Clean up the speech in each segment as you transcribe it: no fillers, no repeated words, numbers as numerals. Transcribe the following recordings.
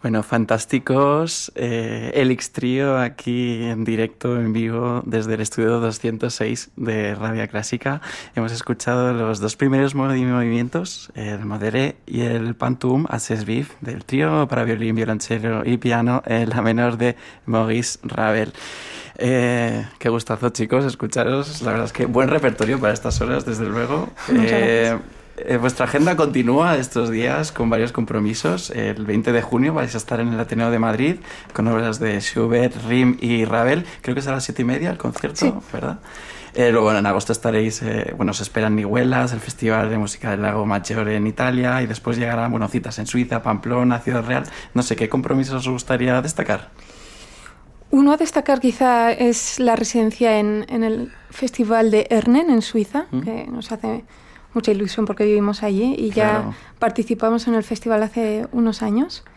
Bueno, fantásticos. Elix Trío aquí en directo, en vivo, desde el estudio 206 de Radio Clásica. Hemos escuchado los dos primeros movimientos, el Modéré y el Pantoum à ses vifs, del trío para violín, violonchelo y piano, la menor de Maurice Ravel. Qué gustazo, chicos, escucharos. La verdad es que buen repertorio para estas horas, desde luego. Muchas gracias. Vuestra agenda continúa estos días con varios compromisos. El 20 de junio vais a estar en el Ateneo de Madrid con obras de Schubert, Riem y Ravel. Creo que es a las 7:30 el concierto, sí. ¿Verdad? Luego en agosto estaréis, os esperan Nihuelas, el Festival de Música del Lago Maggiore en Italia, y después llegarán citas en Suiza, Pamplona, Ciudad Real. No sé, ¿qué compromisos os gustaría destacar? Uno a destacar quizá es la residencia en el Festival de Ernen en Suiza, que nos hace mucha ilusión porque vivimos allí y claro. Ya participamos en el festival hace unos años.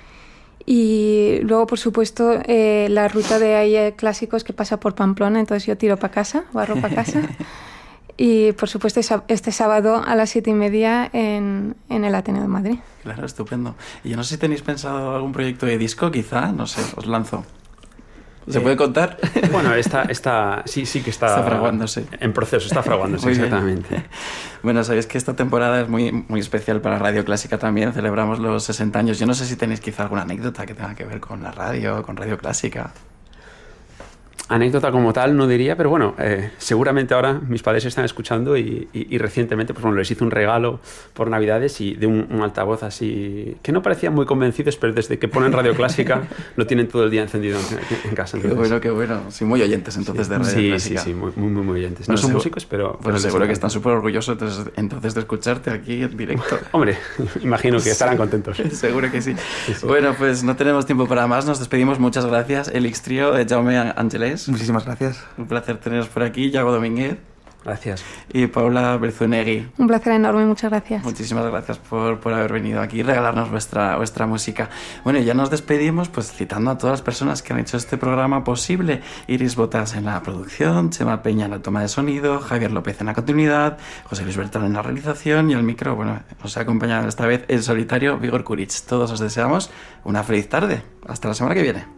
Y luego, por supuesto, la ruta de ahí clásicos que pasa por Pamplona, entonces yo tiro para casa, barro para casa. Y, por supuesto, este sábado a las 7:30 en el Ateneo de Madrid. Claro, estupendo. Y yo no sé si tenéis pensado algún proyecto de disco, quizá, no sé, os lanzo. ¿Se puede contar? Bueno, sí que está fraguándose. En proceso, está fraguándose, exactamente. Bueno, sabéis que esta temporada es muy, muy especial para Radio Clásica también. Celebramos los 60 años. Yo no sé si tenéis quizá alguna anécdota que tenga que ver con la radio, con Radio Clásica. Anécdota como tal no diría, pero bueno, seguramente ahora mis padres están escuchando y recientemente pues bueno, les hice un regalo por Navidades y de un altavoz así que no parecían muy convencidos, pero desde que ponen Radio Clásica lo tienen todo el día encendido en casa. Entonces, qué bueno. Sí, muy oyentes entonces de Radio Clásica. Sí, muy oyentes. No son músicos, pero seguro que están súper orgullosos entonces de escucharte aquí en directo. Hombre, imagino que estarán contentos. Seguro que sí. Bueno, pues no tenemos tiempo para más. Nos despedimos. Muchas gracias. Elix Trío, Jaume Angelés. Muchísimas gracias. Un placer teneros por aquí, Yago Domínguez. Gracias. Y Paula Berzunegui. Un placer enorme, muchas gracias. Muchísimas gracias por haber venido aquí y regalarnos vuestra música. Bueno, ya nos despedimos pues citando a todas las personas que han hecho este programa posible. Iris Botas en la producción, Chema Peña en la toma de sonido, Javier López en la continuidad, José Luis Bertal en la realización y el micro, nos ha acompañado esta vez el solitario Vigor Kuric. Todos os deseamos una feliz tarde. Hasta la semana que viene.